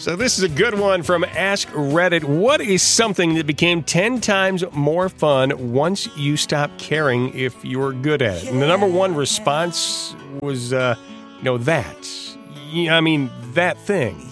So this is a good one from Ask Reddit. What is something that became 10 times more fun once you stopped caring if you were good at it? And the number one response was, that. I mean, that thing.